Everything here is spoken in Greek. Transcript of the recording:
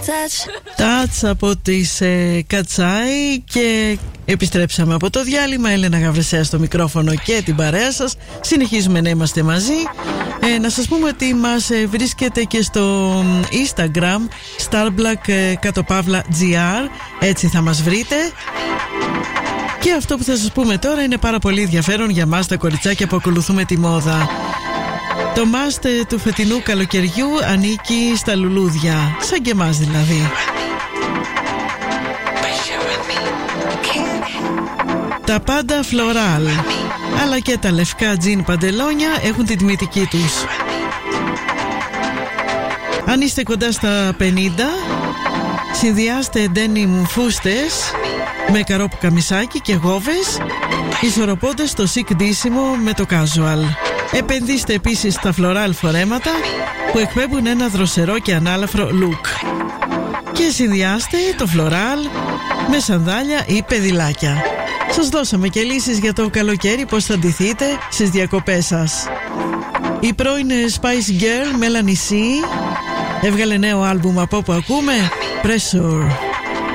Touch από τις Κατσάι. Και επιστρέψαμε από το διάλειμμα. Έλενα Γαβρεσέα στο μικρόφωνο και την παρέα σας. Συνεχίζουμε να είμαστε μαζί. Να σας πούμε ότι μας βρίσκεται και στο Instagram starblack_gr. Έτσι θα μας βρείτε. Και αυτό που θα σας πούμε τώρα είναι πάρα πολύ ενδιαφέρον για μας τα κοριτσάκια που ακολουθούμε τη μόδα. Το must του φετινού καλοκαιριού ανήκει στα λουλούδια, σαν και εμάς δηλαδή. Τα πάντα φλωράλ, αλλά και τα λευκά τζιν παντελόνια έχουν την τιμητική τους. Αν είστε κοντά στα 50, συνδυάστε denim φούστες με καρόπου καμισάκι και γόβες, ισορροπώντας το chic ντύσιμο με το casual. Επενδύστε επίσης στα φλωράλ φορέματα που εκπέμπουν ένα δροσερό και ανάλαφρο look. Και συνδυάστε το φλωράλ με σανδάλια ή πεδιλάκια. Σας δώσαμε και λύσεις για το καλοκαίρι, πώς θα ντυθείτε στις διακοπές σας. Η πρώην Spice Girl Melanie C έβγαλε νέο άλμπουμ από όπου ακούμε Pressure.